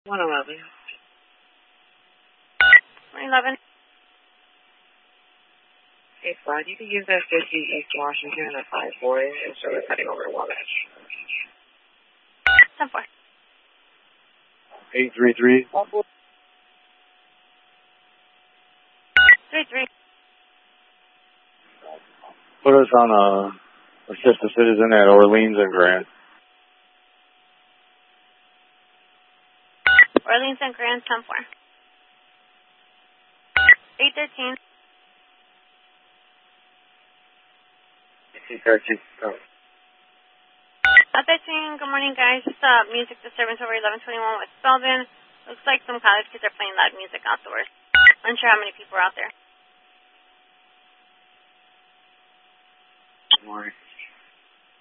111. 111. Hey, Fly, you can use that 50 East Washington at 540 instead of heading over to Wabash. 10-4. 833. 3-3. Put us on assist a citizen at Orleans and Grant. Orleans and Grand, 10-4. 813. 13. Oh. 13, good morning, guys. Just music disturbance over 1121 with Spelvin. Looks like some college kids are playing loud music outdoors. Unsure how many people are out there. Good morning.